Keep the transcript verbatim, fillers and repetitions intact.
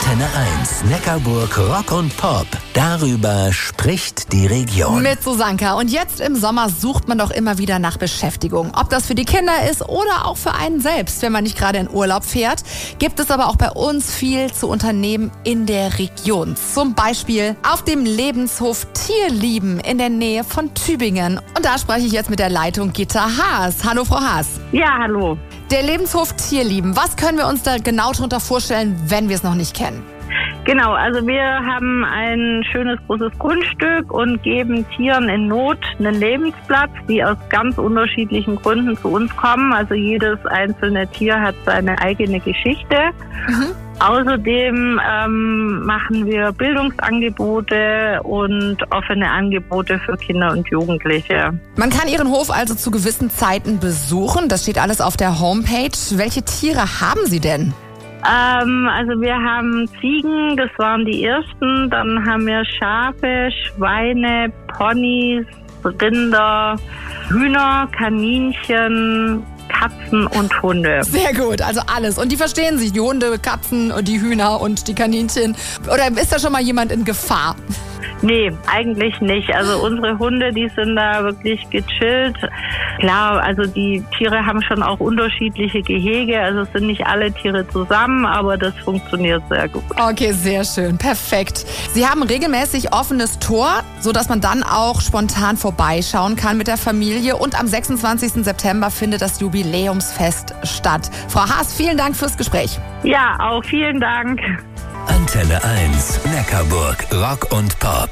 Antenne eins, Neckarburg Rock und Pop. Darüber spricht die Region. Mit Susanka. Und jetzt im Sommer sucht man doch immer wieder nach Beschäftigung. Ob das für die Kinder ist oder auch für einen selbst, wenn man nicht gerade in Urlaub fährt, gibt es aber auch bei uns viel zu unternehmen in der Region. Zum Beispiel auf dem Lebenshof Tierlieben in der Nähe von Tübingen. Und da spreche ich jetzt mit der Leitung Gitta Haas. Hallo, Frau Haas. Ja, hallo. Der Lebenshof Tierlieben, was können wir uns da genau darunter vorstellen, wenn wir es noch nicht kennen? Genau, also wir haben ein schönes großes Grundstück und geben Tieren in Not einen Lebensplatz, die aus ganz unterschiedlichen Gründen zu uns kommen. Also jedes einzelne Tier hat seine eigene Geschichte. Mhm. Außerdem ähm, machen wir Bildungsangebote und offene Angebote für Kinder und Jugendliche. Man kann Ihren Hof also zu gewissen Zeiten besuchen. Das steht alles auf der Homepage. Welche Tiere haben Sie denn? Ähm, also wir haben Ziegen, das waren die ersten. Dann haben wir Schafe, Schweine, Ponys, Rinder, Hühner, Kaninchen, Katzen und Hunde. Sehr gut, also alles. Und die verstehen sich, die Hunde, Katzen und die Hühner und die Kaninchen. Oder ist da schon mal jemand in Gefahr? Nee, eigentlich nicht. Also unsere Hunde, die sind da wirklich gechillt. Klar, also die Tiere haben schon auch unterschiedliche Gehege. Also es sind nicht alle Tiere zusammen, aber das funktioniert sehr gut. Okay, sehr schön. Perfekt. Sie haben regelmäßig offenes Tor, sodass man dann auch spontan vorbeischauen kann mit der Familie. Und am sechsundzwanzigsten September findet das Jubiläumsfest statt. Frau Haas, vielen Dank fürs Gespräch. Ja, auch vielen Dank. Antenne eins, Neckarburg Rock und Pop.